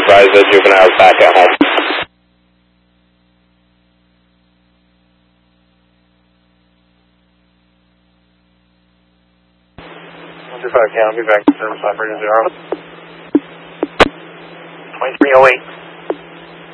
advise the juveniles back at home. 125 County, back to service operator 0. 2308.